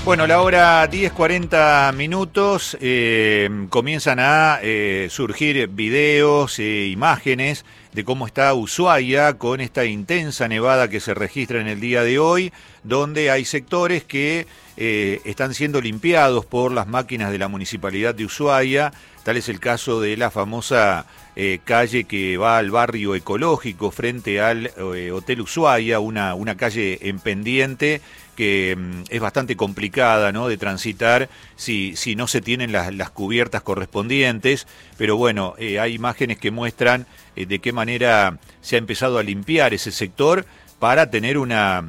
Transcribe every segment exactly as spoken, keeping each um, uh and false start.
Bueno, la hora diez cuarenta minutos, eh, comienzan a eh, surgir videos e imágenes de cómo está Ushuaia con esta intensa nevada que se registra en el día de hoy, donde hay sectores que eh, están siendo limpiados por las máquinas de la Municipalidad de Ushuaia. Tal es el caso de la famosa eh, calle que va al barrio ecológico frente al eh, Hotel Ushuaia, una, una calle en pendiente que mm, es bastante complicada, ¿no?, de transitar si, si no se tienen las, las cubiertas correspondientes, pero bueno, eh, hay imágenes que muestran eh, de qué manera se ha empezado a limpiar ese sector para tener una...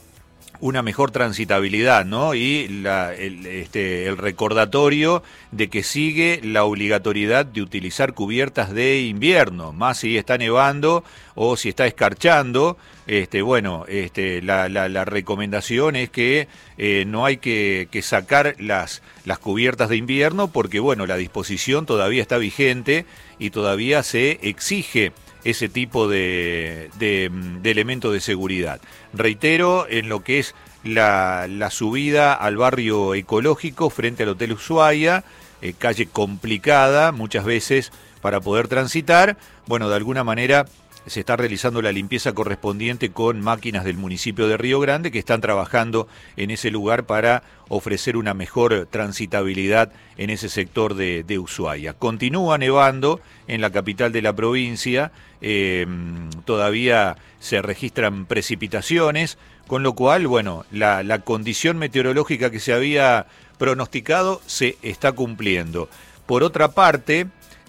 una mejor transitabilidad, ¿no? Y la, el, este, el recordatorio de que sigue la obligatoriedad de utilizar cubiertas de invierno, más si está nevando o si está escarchando. Este, bueno, este, la, la, la recomendación es que eh, no hay que, que sacar las, las cubiertas de invierno porque, bueno, la disposición todavía está vigente y todavía se exige ese tipo de, de, de elemento de seguridad. Reitero, en lo que es la, la subida al barrio ecológico frente al Hotel Ushuaia, eh, calle complicada muchas veces para poder transitar, bueno, de alguna manera se está realizando la limpieza correspondiente con máquinas del municipio de Río Grande que están trabajando en ese lugar para ofrecer una mejor transitabilidad en ese sector de, de Ushuaia. Continúa nevando en la capital de la provincia, eh, todavía se registran precipitaciones, con lo cual, bueno, la, la condición meteorológica que se había pronosticado se está cumpliendo. Por otra parte,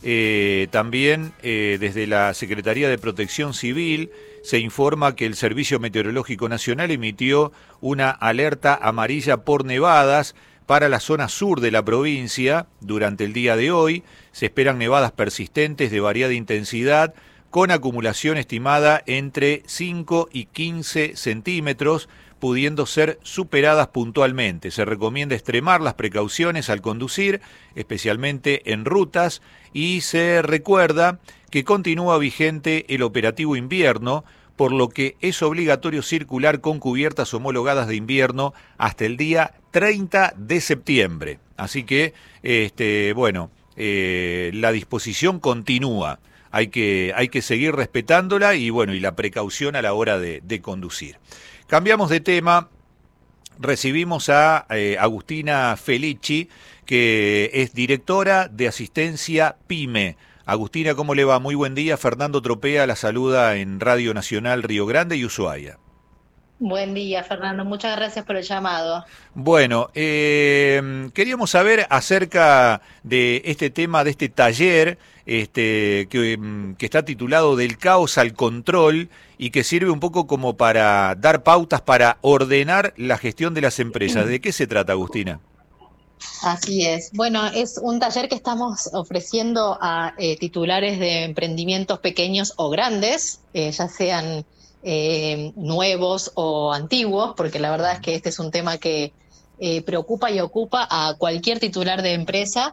Eh, también eh, desde la Secretaría de Protección Civil se informa que el Servicio Meteorológico Nacional emitió una alerta amarilla por nevadas para la zona sur de la provincia durante el día de hoy. Se esperan nevadas persistentes de variada intensidad con acumulación estimada entre cinco y quince centímetros, pudiendo ser superadas puntualmente. Se recomienda extremar las precauciones al conducir, especialmente en rutas, y se recuerda que continúa vigente el operativo invierno, por lo que es obligatorio circular con cubiertas homologadas de invierno hasta el día treinta de septiembre. Así que, este, bueno, eh, la disposición continúa. Hay que, hay que seguir respetándola y, bueno, y la precaución a la hora de, de conducir. Cambiamos de tema, recibimos a eh, Agustina Felici, que es directora de asistencia PYME. Agustina, ¿cómo le va? Muy buen día. Fernando Tropea la saluda en Radio Nacional Río Grande y Ushuaia. Buen día, Fernando. Muchas gracias por el llamado. Bueno, eh, queríamos saber acerca de este tema, de este taller este, que, que está titulado Del caos al control y que sirve un poco como para dar pautas para ordenar la gestión de las empresas. ¿De qué se trata, Agustina? Así es. Bueno, es un taller que estamos ofreciendo a eh, titulares de emprendimientos pequeños o grandes, eh, ya sean eh, nuevos o antiguos, porque la verdad es que este es un tema que eh, preocupa y ocupa a cualquier titular de empresa.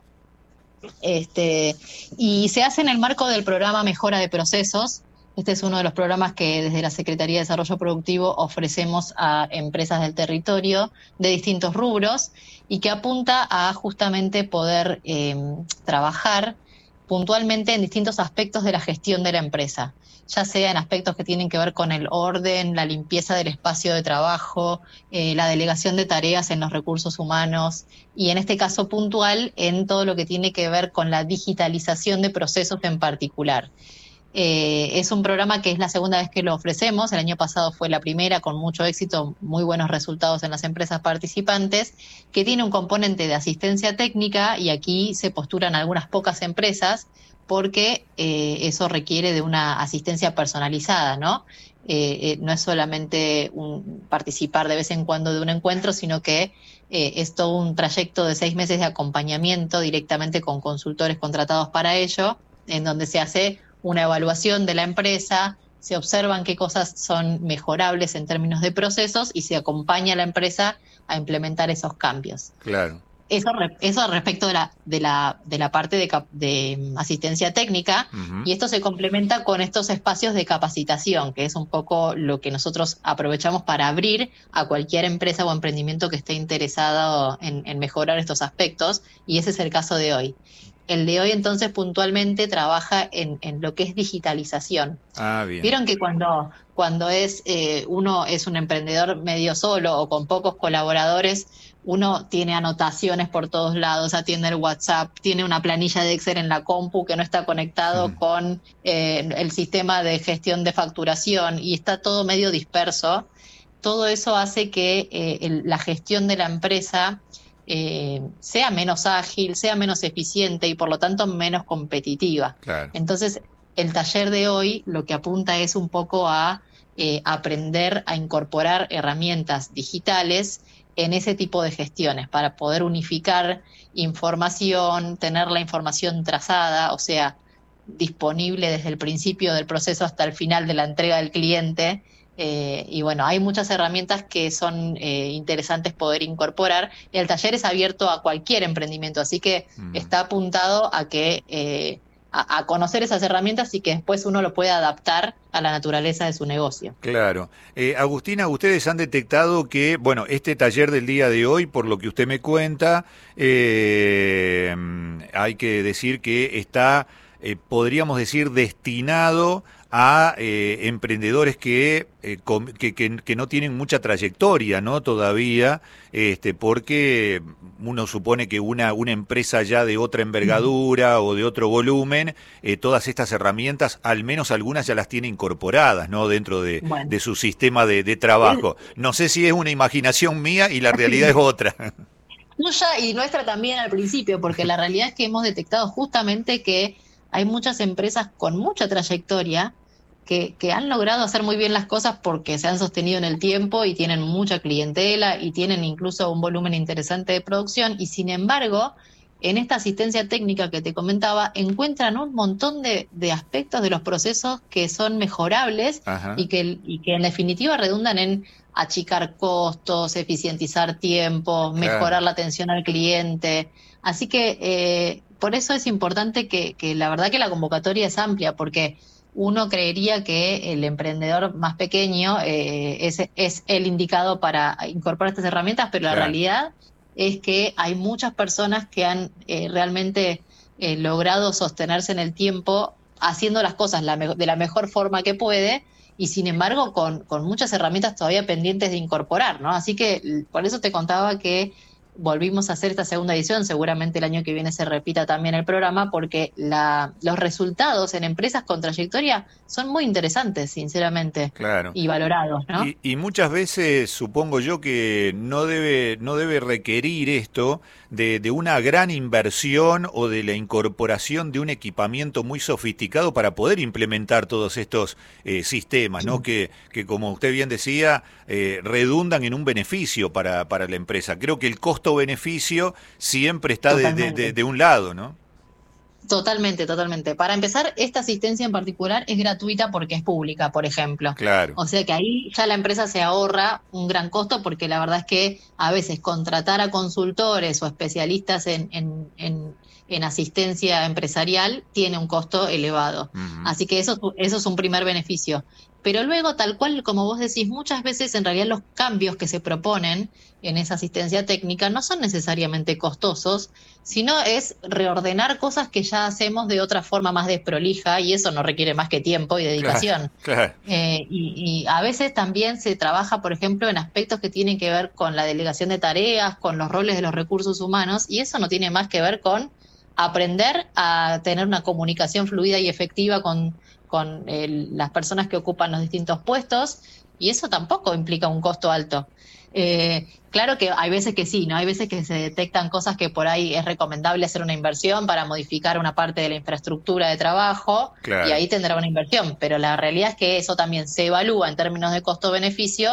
Este, y se hace en el marco del programa Mejora de Procesos. Este es uno de los programas que desde la Secretaría de Desarrollo Productivo ofrecemos a empresas del territorio de distintos rubros y que apunta a justamente poder eh, trabajar puntualmente en distintos aspectos de la gestión de la empresa, ya sea en aspectos que tienen que ver con el orden, la limpieza del espacio de trabajo, eh, la delegación de tareas en los recursos humanos y en este caso puntual en todo lo que tiene que ver con la digitalización de procesos en particular. Eh, es un programa que es la segunda vez que lo ofrecemos, el año pasado fue la primera con mucho éxito, muy buenos resultados en las empresas participantes, que tiene un componente de asistencia técnica y aquí se postulan algunas pocas empresas porque eh, eso requiere de una asistencia personalizada, ¿no? Eh, eh, no es solamente un participar de vez en cuando de un encuentro, sino que eh, es todo un trayecto de seis meses de acompañamiento directamente con consultores contratados para ello, en donde se hace una evaluación de la empresa, se observan qué cosas son mejorables en términos de procesos y se acompaña a la empresa a implementar esos cambios. Claro. Eso, re- eso respecto de la, de la, de la parte de, cap- de mm, asistencia técnica, Ujú. y esto se complementa con estos espacios de capacitación, que es un poco lo que nosotros aprovechamos para abrir a cualquier empresa o emprendimiento que esté interesado en, en mejorar estos aspectos, y ese es el caso de hoy. El de hoy entonces puntualmente trabaja en, en lo que es digitalización. Ah, bien. Vieron que cuando, cuando es eh, uno es un emprendedor medio solo o con pocos colaboradores, uno tiene anotaciones por todos lados, atiende el WhatsApp, tiene una planilla de Excel en la compu que no está conectado Ujú. con eh, el sistema de gestión de facturación y está todo medio disperso. Todo eso hace que eh, el- la gestión de la empresa eh, sea menos ágil, sea menos eficiente y por lo tanto menos competitiva. Claro. Entonces, el taller de hoy lo que apunta es un poco a eh, aprender a incorporar herramientas digitales en ese tipo de gestiones para poder unificar información, tener la información trazada, o sea, disponible desde el principio del proceso hasta el final de la entrega del cliente. Eh, y bueno, hay muchas herramientas que son eh, interesantes poder incorporar. El taller es abierto a cualquier emprendimiento, así que Mm. está apuntado a que eh, a, a conocer esas herramientas y que después uno lo pueda adaptar a la naturaleza de su negocio. Claro. Eh, Agustina, ustedes han detectado que, bueno, este taller del día de hoy, por lo que usted me cuenta, eh, hay que decir que está, eh, podríamos decir, destinado a eh, emprendedores que, eh, com- que, que, que no tienen mucha trayectoria, ¿no? Todavía, este, porque uno supone que una, una empresa ya de otra envergadura o de otro volumen, eh, todas estas herramientas, al menos algunas ya las tiene incorporadas, ¿no? Dentro de, Bueno, de su sistema de, de es trabajo. No sé si es una imaginación mía y la realidad es otra. tuya y nuestra también al principio, porque la realidad es que hemos detectado justamente que hay muchas empresas con mucha trayectoria que, que han logrado hacer muy bien las cosas porque se han sostenido en el tiempo y tienen mucha clientela y tienen incluso un volumen interesante de producción y sin embargo, en esta asistencia técnica que te comentaba, encuentran un montón de, de aspectos de los procesos que son mejorables Ajá, y que, y que en definitiva redundan en achicar costos, eficientizar tiempos, claro. mejorar la atención al cliente. Así que eh, por eso es importante que, que la verdad que la convocatoria es amplia, porque uno creería que el emprendedor más pequeño eh, es, es el indicado para incorporar estas herramientas, pero la Claro. realidad es que hay muchas personas que han eh, realmente eh, logrado sostenerse en el tiempo haciendo las cosas la me- de la mejor forma que puede y sin embargo con, con muchas herramientas todavía pendientes de incorporar, ¿no? Así que l- por eso te contaba que volvimos a hacer esta segunda edición, seguramente el año que viene se repita también el programa, porque la, los resultados en empresas con trayectoria son muy interesantes, sinceramente, Claro. y valorados, ¿no? Y, y muchas veces supongo yo que no debe, no debe requerir esto de, de una gran inversión o de la incorporación de un equipamiento muy sofisticado para poder implementar todos estos eh, sistemas, ¿no? Que, que como usted bien decía, eh, redundan en un beneficio para, para la empresa. Creo que el costo-beneficio siempre está de, de, de, Totalmente. de un lado, ¿no? Totalmente, totalmente. Para empezar, esta asistencia en particular es gratuita porque es pública, por ejemplo. Claro. O sea que ahí ya la empresa se ahorra un gran costo porque la verdad es que a veces contratar a consultores o especialistas en, en, en, en asistencia empresarial tiene un costo elevado. Ujú. Así que eso, eso es un primer beneficio. Pero luego, tal cual como vos decís, muchas veces en realidad los cambios que se proponen en esa asistencia técnica no son necesariamente costosos, sino es reordenar cosas que ya hacemos de otra forma más desprolija y eso no requiere más que tiempo y Claro, dedicación. claro. Eh, y, y a veces también se trabaja, por ejemplo, en aspectos que tienen que ver con la delegación de tareas, con los roles de los recursos humanos, y eso no tiene más que ver con aprender a tener una comunicación fluida y efectiva con, con el- las personas que ocupan los distintos puestos, y eso tampoco implica un costo alto. Eh, claro que hay veces que sí, ¿no? Hay veces que se detectan cosas que por ahí es recomendable hacer una inversión para modificar una parte de la infraestructura de trabajo y Claro. ahí tendrá una inversión, pero la realidad es que eso también se evalúa en términos de costo-beneficio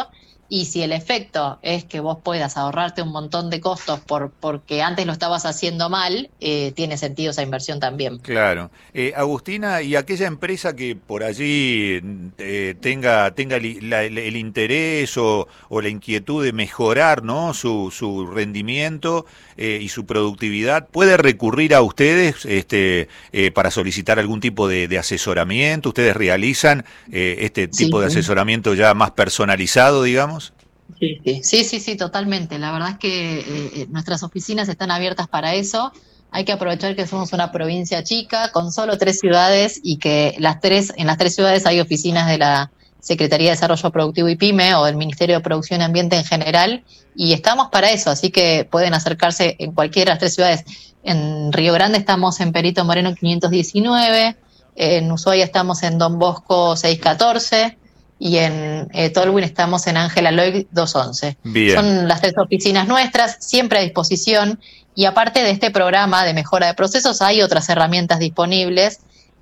Y si el efecto es que vos puedas ahorrarte un montón de costos por, porque antes lo estabas haciendo mal, eh, tiene sentido esa inversión también. Claro. Eh, Agustina, y aquella empresa que por allí eh, tenga, tenga li- la- el, el interés o, o la inquietud de mejorar, ¿no?, su, su rendimiento eh, y su productividad, ¿puede recurrir a ustedes este, eh, para solicitar algún tipo de, de asesoramiento? ¿Ustedes realizan eh, este Sí, tipo de sí. asesoramiento ya más personalizado, digamos? Sí, sí, sí, sí, sí, totalmente. La verdad es que eh, eh, nuestras oficinas están abiertas para eso. Hay que aprovechar que somos una provincia chica con solo tres ciudades y que las tres, en las tres ciudades hay oficinas de la Secretaría de Desarrollo Productivo y PYME o del Ministerio de Producción y Ambiente en general y estamos para eso, así que pueden acercarse en cualquiera de las tres ciudades. En Río Grande estamos en Perito Moreno quinientos diecinueve, en Ushuaia estamos en Don Bosco seiscientos catorce y en eh, Tolwyn estamos en Ángela Loy doscientos once. Bien. Son las tres oficinas nuestras, siempre a disposición, y aparte de este programa de mejora de procesos, hay otras herramientas disponibles,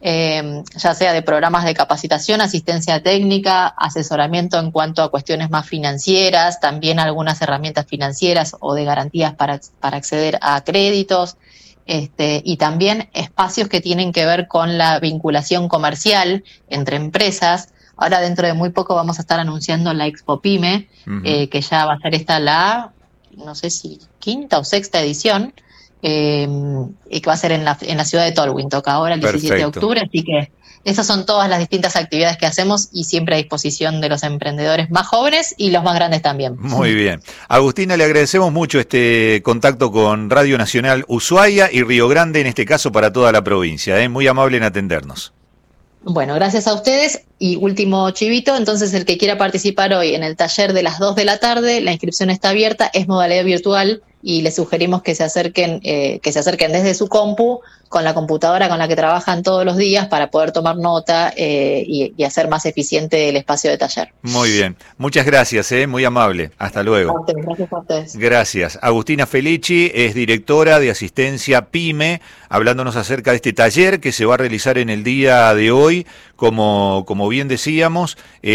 eh, ya sea de programas de capacitación, asistencia técnica, asesoramiento en cuanto a cuestiones más financieras, también algunas herramientas financieras o de garantías para, para acceder a créditos. Este, y también espacios que tienen que ver con la vinculación comercial entre empresas. Ahora dentro de muy poco vamos a estar anunciando la Expo Pyme, Ujú. eh, que ya va a ser esta la, no sé si quinta o sexta edición, eh, y que va a ser en la, en la ciudad de Tolwyn, toca ahora el diecisiete de Perfecto. octubre, así que esas son todas las distintas actividades que hacemos y siempre a disposición de los emprendedores más jóvenes y los más grandes también. Muy bien. Agustina, le agradecemos mucho este contacto con Radio Nacional Ushuaia y Río Grande, en este caso para toda la provincia. ¿eh? Muy amable en atendernos. Bueno, gracias a ustedes. Y último chivito, entonces el que quiera participar hoy en el taller de las dos de la tarde, la inscripción está abierta, es modalidad virtual y les sugerimos que se acerquen, eh, que se acerquen desde su compu, con la computadora con la que trabajan todos los días para poder tomar nota eh, y, y hacer más eficiente el espacio de taller. Muy bien. Muchas gracias, ¿eh? Muy amable. Hasta A luego. ustedes, gracias a ustedes. Gracias. Agustina Felici es directora de asistencia PYME, hablándonos acerca de este taller que se va a realizar en el día de hoy, como, como bien decíamos,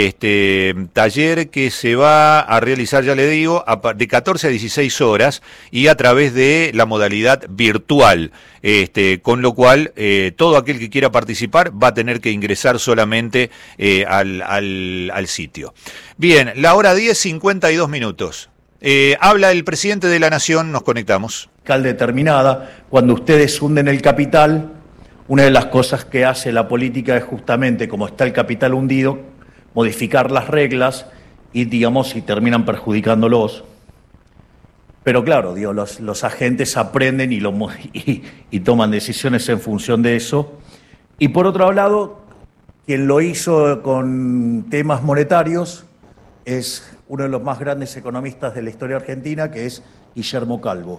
este taller que se va a realizar, ya le digo, a pa- de catorce a dieciséis horas y a través de la modalidad virtual, este, con lo cual eh, todo aquel que quiera participar va a tener que ingresar solamente eh, al, al, al sitio. Bien, la hora diez, cincuenta y dos minutos. Eh, habla el presidente de la Nación, nos conectamos. Determinada, cuando ustedes hunden el capital, una de las cosas que hace la política es justamente, como está el capital hundido, modificar las reglas y, digamos, y terminan perjudicándolos. Pero claro, digo, los, los agentes aprenden y, lo, y, y toman decisiones en función de eso. Y por otro lado, quien lo hizo con temas monetarios es uno de los más grandes economistas de la historia argentina, que es Guillermo Calvo,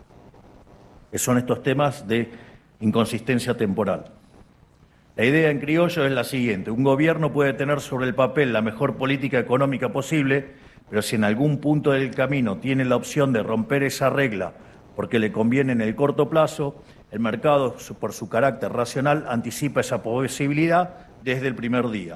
que son estos temas de inconsistencia temporal. La idea en criollo es la siguiente: un gobierno puede tener sobre el papel la mejor política económica posible, pero si en algún punto del camino tiene la opción de romper esa regla porque le conviene en el corto plazo, el mercado, por su carácter racional, anticipa esa posibilidad desde el primer día.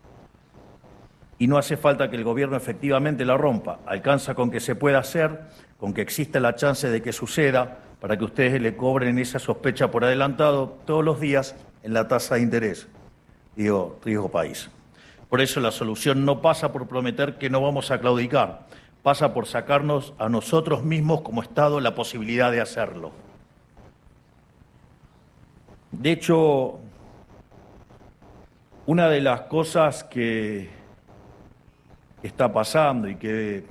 Y no hace falta que el gobierno efectivamente la rompa, alcanza con que se pueda hacer, con que exista la chance de que suceda, para que ustedes le cobren esa sospecha por adelantado todos los días en la tasa de interés, digo, riesgo país. Por eso la solución no pasa por prometer que no vamos a claudicar, pasa por sacarnos a nosotros mismos como Estado la posibilidad de hacerlo. De hecho, una de las cosas que está pasando y que,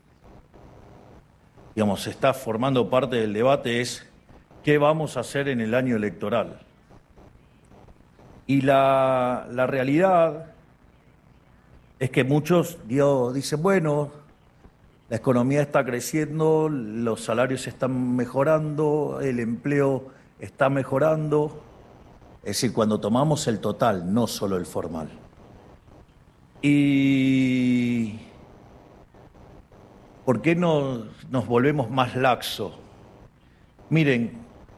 digamos, está formando parte del debate es qué vamos a hacer en el año electoral. Y la, la realidad es que muchos digo, dicen, bueno, la economía está creciendo, los salarios están mejorando, el empleo está mejorando. Es decir, cuando tomamos el total, no solo el formal. ¿Y por qué no nos volvemos más laxos? Miren,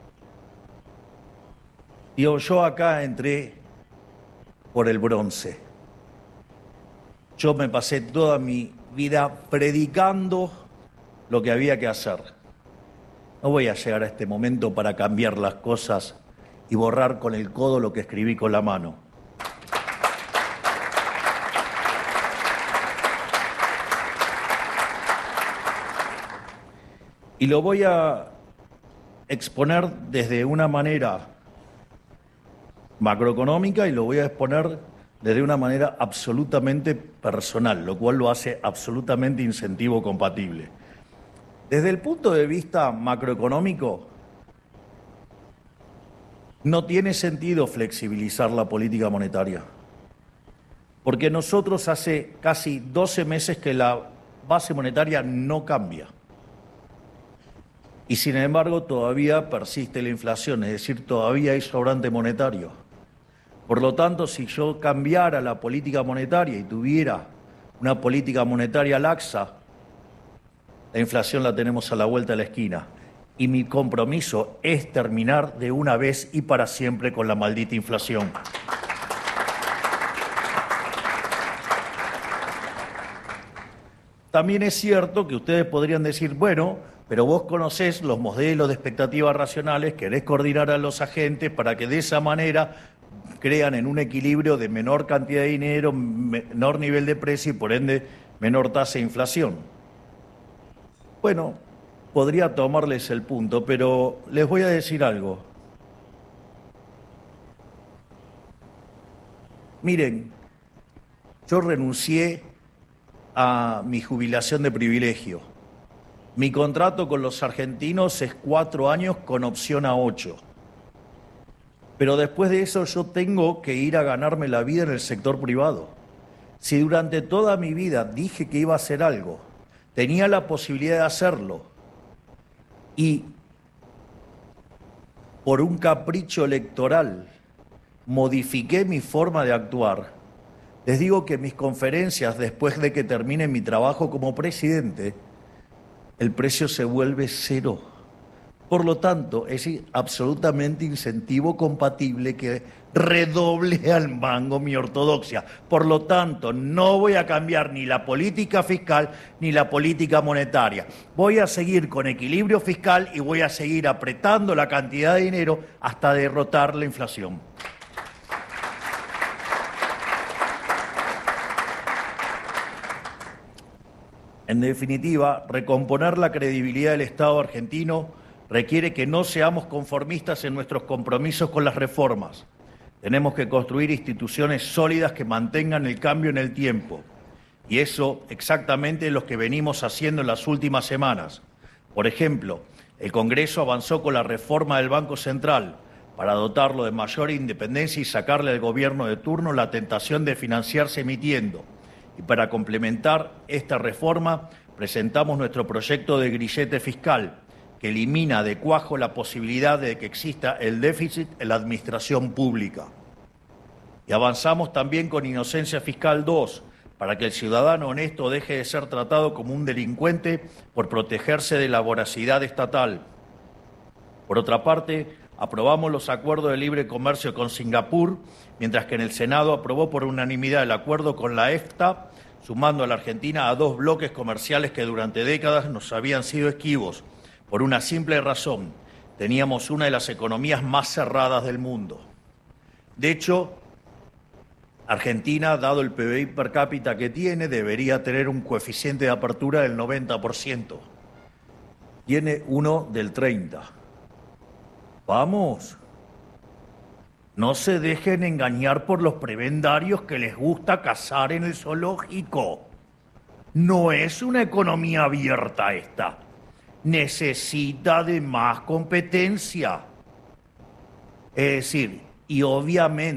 digo, yo acá entré por el bronce. Yo me pasé toda mi vida predicando lo que había que hacer. No voy a llegar a este momento para cambiar las cosas y borrar con el codo lo que escribí con la mano. Y lo voy a exponer desde una manera macroeconómica y lo voy a exponer desde una manera absolutamente personal, lo cual lo hace absolutamente incentivo compatible. Desde el punto de vista macroeconómico, no tiene sentido flexibilizar la política monetaria, porque nosotros hace casi doce meses que la base monetaria no cambia. Y sin embargo todavía persiste la inflación, es decir, todavía hay sobrante monetario. Por lo tanto, si yo cambiara la política monetaria y tuviera una política monetaria laxa, la inflación la tenemos a la vuelta de la esquina. Y mi compromiso es terminar de una vez y para siempre con la maldita inflación. También es cierto que ustedes podrían decir, bueno, pero vos conocés los modelos de expectativas racionales, querés coordinar a los agentes para que de esa manera crean en un equilibrio de menor cantidad de dinero, menor nivel de precio y por ende menor tasa de inflación. Bueno, podría tomarles el punto, pero les voy a decir algo. Miren, yo renuncié a mi jubilación de privilegio. Mi contrato con los argentinos es cuatro años con opción a ocho. Pero después de eso yo tengo que ir a ganarme la vida en el sector privado. Si durante toda mi vida dije que iba a hacer algo, tenía la posibilidad de hacerlo, y por un capricho electoral modifiqué mi forma de actuar, les digo que mis conferencias, después de que termine mi trabajo como presidente, el precio se vuelve cero. Por lo tanto, es absolutamente incentivo compatible que redoble al mango mi ortodoxia. Por lo tanto, no voy a cambiar ni la política fiscal ni la política monetaria. Voy a seguir con equilibrio fiscal y voy a seguir apretando la cantidad de dinero hasta derrotar la inflación. En definitiva, recomponer la credibilidad del Estado argentino requiere que no seamos conformistas en nuestros compromisos con las reformas. Tenemos que construir instituciones sólidas que mantengan el cambio en el tiempo. Y eso exactamente es lo que venimos haciendo en las últimas semanas. Por ejemplo, el Congreso avanzó con la reforma del Banco Central para dotarlo de mayor independencia y sacarle al gobierno de turno la tentación de financiarse emitiendo. Y para complementar esta reforma, presentamos nuestro proyecto de grillete fiscal, que elimina de cuajo la posibilidad de que exista el déficit en la administración pública. Y avanzamos también con Inocencia Fiscal dos, para que el ciudadano honesto deje de ser tratado como un delincuente por protegerse de la voracidad estatal. Por otra parte, aprobamos los acuerdos de libre comercio con Singapur, mientras que en el Senado aprobó por unanimidad el acuerdo con la EFTA, sumando a la Argentina a dos bloques comerciales que durante décadas nos habían sido esquivos, por una simple razón: teníamos una de las economías más cerradas del mundo. De hecho, Argentina, dado el P B I per cápita que tiene, debería tener un coeficiente de apertura del noventa por ciento. Tiene uno del treinta por ciento. Vamos, no se dejen engañar por los prebendarios que les gusta cazar en el zoológico. No es una economía abierta esta. Necesita de más competencia. Es decir, y obviamente